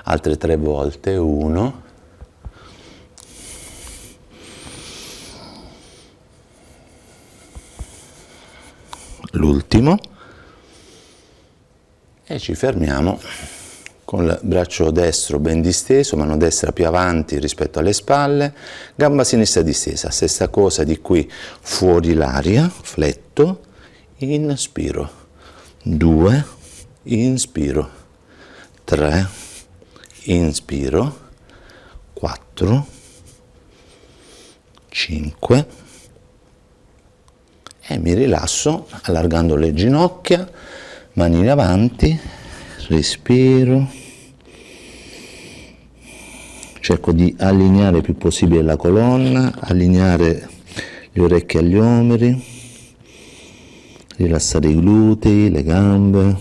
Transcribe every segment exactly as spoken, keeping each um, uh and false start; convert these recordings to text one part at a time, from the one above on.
altre tre volte, uno, l'ultimo, e ci fermiamo con il braccio destro ben disteso, mano destra più avanti rispetto alle spalle, gamba sinistra distesa, stessa cosa di qui, fuori l'aria, fletto, inspiro, due, inspiro, tre, inspiro, quattro, cinque, e mi rilasso allargando le ginocchia, mani in avanti, respiro. Cerco di allineare il più possibile la colonna, allineare le orecchie agli omeri, rilassare i glutei, le gambe.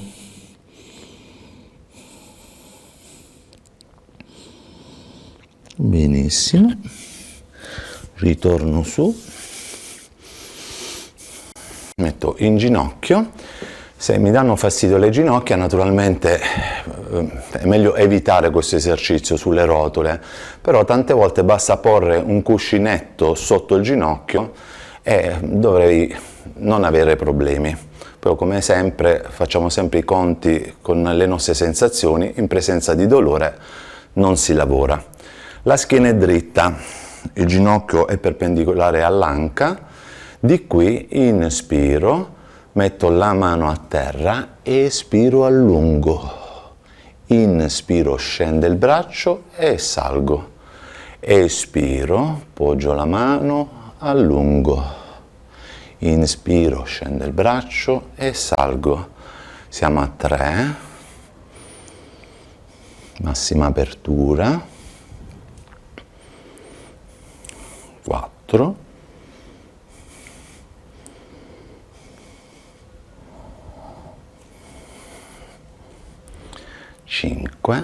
Benissimo. Ritorno su. Metto in ginocchio. Se mi danno fastidio le ginocchia, naturalmente è meglio evitare questo esercizio sulle rotole, però tante volte basta porre un cuscinetto sotto il ginocchio e dovrei non avere problemi. Poi, come sempre, facciamo sempre i conti con le nostre sensazioni, in presenza di dolore non si lavora. La schiena è dritta, il ginocchio è perpendicolare all'anca, di qui inspiro, metto la mano a terra, espiro, allungo, inspiro, scende il braccio e salgo, espiro, poggio la mano, allungo, inspiro, scende il braccio e salgo, siamo a tre, massima apertura, quattro, cinque,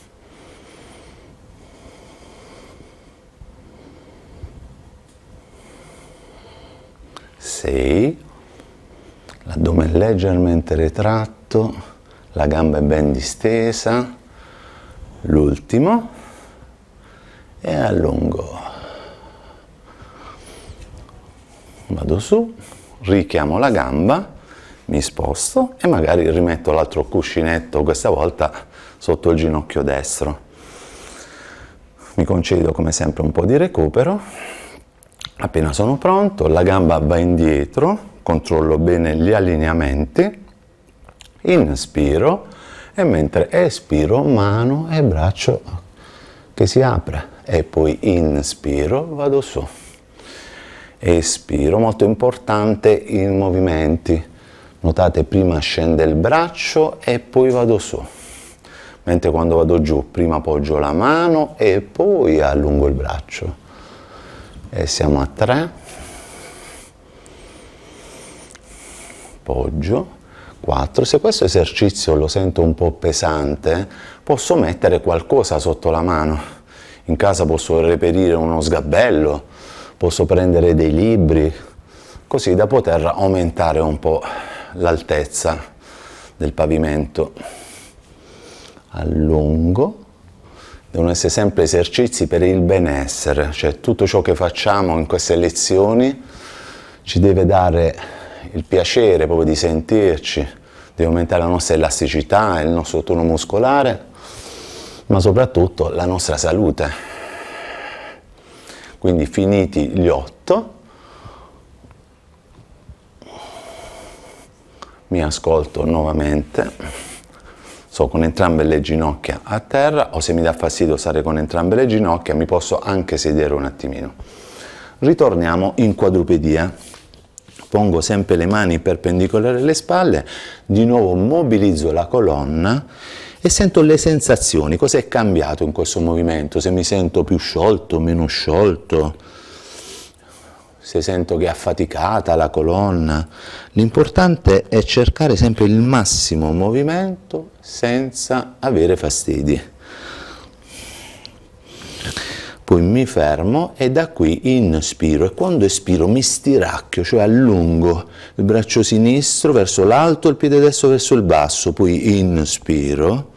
sei, l'addome è leggermente retratto, la gamba è ben distesa, l'ultimo, e allungo, vado su, richiamo la gamba, mi sposto e magari rimetto l'altro cuscinetto, questa volta sotto il ginocchio destro. Mi concedo come sempre un po' di recupero. Appena sono pronto, la gamba va indietro, controllo bene gli allineamenti, inspiro e mentre espiro mano e braccio che si apre e poi inspiro, vado su. Espiro, molto importante i movimenti. Notate, prima scende il braccio e poi vado su, mentre quando vado giù prima poggio la mano e poi allungo il braccio. E siamo a tre, poggio, quattro. Se questo esercizio lo sento un po' pesante, posso mettere qualcosa sotto la mano. In casa posso reperire uno sgabello, posso prendere dei libri, così da poter aumentare un po' l'altezza del pavimento. Allungo. Devono essere sempre esercizi per il benessere, cioè tutto ciò che facciamo in queste lezioni ci deve dare il piacere proprio di sentirci, deve aumentare la nostra elasticità, il nostro tono muscolare, ma soprattutto la nostra salute. Quindi, finiti gli otto, mi ascolto nuovamente, so con entrambe le ginocchia a terra, o se mi dà fastidio stare con entrambe le ginocchia mi posso anche sedere un attimino. Ritorniamo in quadrupedia, pongo sempre le mani perpendicolari alle spalle, di nuovo mobilizzo la colonna e sento le sensazioni, cosa è cambiato in questo movimento, se mi sento più sciolto, meno sciolto, se sento che è affaticata la colonna. L'importante è cercare sempre il massimo movimento senza avere fastidi. Poi mi fermo e da qui inspiro e quando espiro mi stiracchio, cioè allungo il braccio sinistro verso l'alto, il piede destro verso il basso, poi inspiro